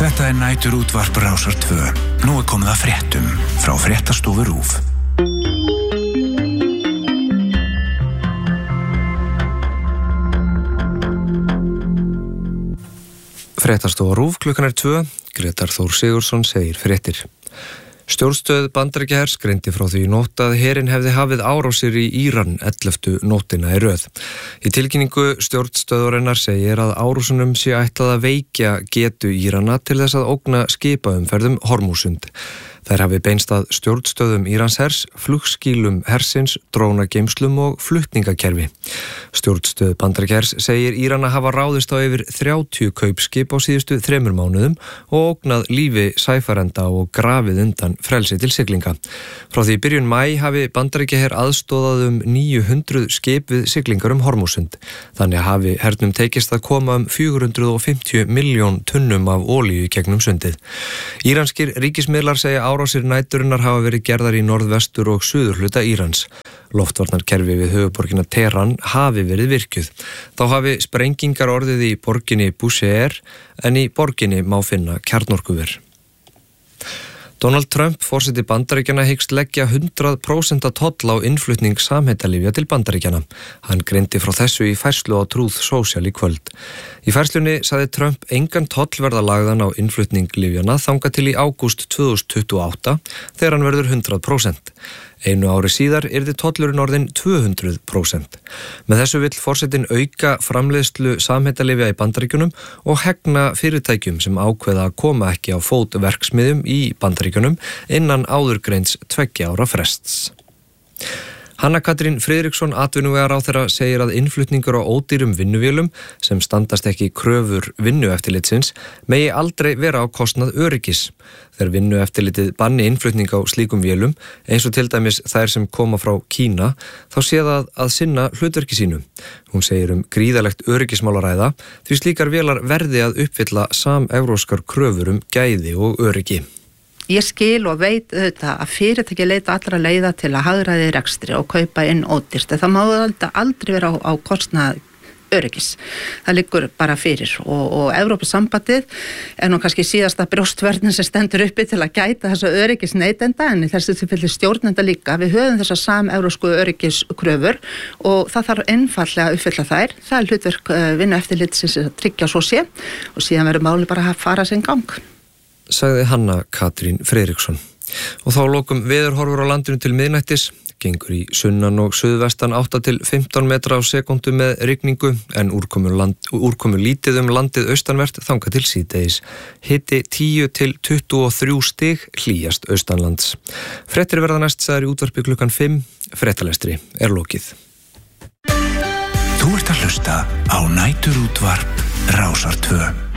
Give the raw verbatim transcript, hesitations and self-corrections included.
Þetta er næturútvarp Rásar tvö. Nú er komið að fréttum frá fréttastofu RÚV. Fréttastofa RÚV klukkan er tvö. Grétar Þór Sigurðsson segir fréttir. Stjórnstöð Bandaríkjahers greindi frá því í nótt að herinn hefði hafið árásir í Íran elleftu nóttina í röð. Í tilkynningu stjórnstöðurinnar segir að árásunum sé ætlað að veikja getu Írana til þess að ógna skipaumferðum Hormúsund. Þær hafi beinst að stjórnstöðum Íranshers, flugskýlum hersins, drónageymslum og flutningakerfi. Stjórnstöð Bandaríkjahers segir Írana hafa ráðist á yfir þrjátíu kaupskip á síðustu þremur mánuðum og ógnað lífi sæfarenda og grafið undan frelsi til siglinga. Frá því byrjun maí hafi Bandaríkjaher aðstóðað um níu hundruð skip við siglingar um Hormúsund. Þannig hafi hernum tekist að koma um fjögur hundruð fimmtíu milljón tunnum af olíu gegnum sundið. Íranskir ríkismiðlar segja árásir næturinnar hafa verið gerðar í norðvestur og suðurhluta Írans. Loftvarnarkerfi við höfuðborgina Teheran hafi verið virkjuð. Þá hafi sprengingar orðið í borginni Bushehr en í borginni má finna kjarnorkuver. Donald Trump, forseti Bandaríkjanna, hyggst leggja hundrað prósent toll á innflutning samheitalyfja til Bandaríkjanna. Hann greindi frá þessu í færslu á Truth Social í kvöld. Í færslunni sagði Trump engan toll verða lagðan á innflutning lyfjana þangað til í ágúst tvö þúsund tuttugu og átta þegar hann verður hundrað prósent. Einu ári síðar yrði tollurinn orðinn tvö hundruð prósent. Með þessu vill forsetinn auka framleiðslu samheitalyfja í Bandaríkjunum og hegna fyrirtækjum sem ákveða að koma ekki á fót verksmiðjum í Bandaríkjunum innan áðurgreinds tveggja ára frests. Hanna Katrín Friðriksson, atvinnuvegaráðherra, segir að innflutningur á ódýrum vinnuvélum sem standast ekki kröfur vinnueftirlitsins megi aldrei vera á kostnað öryggis. Þegar vinnueftirlitið banni innflutning á slíkum vélum, eins og til dæmis þær sem koma frá Kína, þá sé það að sinna hlutverki sínu. Hún segir um gríðalegt öryggismálaræða því slíkar vélar verði að uppfylla samevróskar kröfur um gæði og öryggi. Ég skil og veit auðvitað að fyrirtæki leita allra leiða til að hagræða í rekstri og kaupa inn ódýrt. Það má aldrei vera á, á kostnað öryggis. Það liggur bara fyrir og, og Evrópusambandið er nú kannski síðasta brjóstvörnin sem stendur uppi til að gæta þessa öryggis neytenda en þessi tilfelli stjórnenda líka. Við höfum þessa samevrósku öryggiskröfur og það þarf einfaldlega að uppfylla þær. Það er hlutverk vinnueftirlitsins að tryggja svo sé og síðan verður máli bara að fara sinn gang. Sagði Hanna Katrín Friðriksson. Og þá lokum veðurhorfur á landinu til miðnættis, gengur í sunnan og suðvestan átta til fimmtán metra á sekúndu með rigningu en úrkomu, land, úrkomu lítið um landið austanvert þangað til síðdegis. Hiti tíu til tuttugu og þrjú stig, hlýjast austanlands. Fréttir verða næst sagðar í útvarpi klukkan fimm, fréttalestri er lokið. Þú ert að hlusta á næturútvarp Rásar tvö.